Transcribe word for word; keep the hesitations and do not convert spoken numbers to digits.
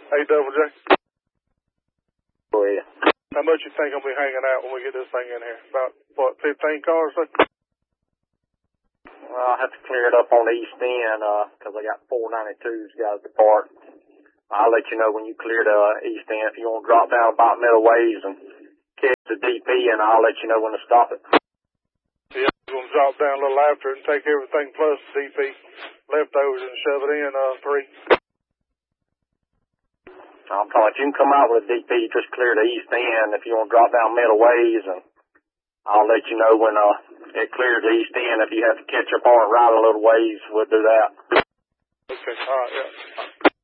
Hey, Double J. Go ahead. How much you think I'll be hanging out when we get this thing in here? About, what, fifteen cars? So? Well, I'll have to clear it up on the east end, uh, cause I got four ninety-twos got to depart. I'll let you know when you clear the uh, east end. If you want to drop down about middle ways and catch the D P, and I'll let you know when to stop it. Yeah, I'm going to drop down a little after it and take everything plus D P leftovers and shove it in, uh, three. I'm talking, if you can come out with a D P, just clear the east end. If you want to drop down middle ways, and I'll let you know when, uh, it clears the east end. If you have to catch up on it right a little ways, we'll do that. Okay, alright, yeah.